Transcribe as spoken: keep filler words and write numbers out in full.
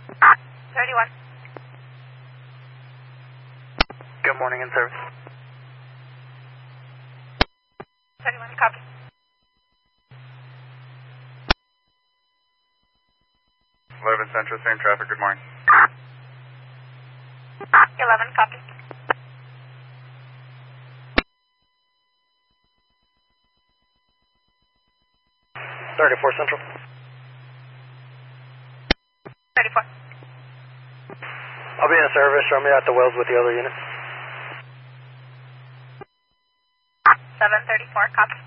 thirty-one. Good morning, in service. thirty-one, copy. eleven Central, same traffic, good morning. eleven, copy. thirty-four Central. thirty-four. I'll be in service. Show me at the wells with the other units. seven thirty-four, copy.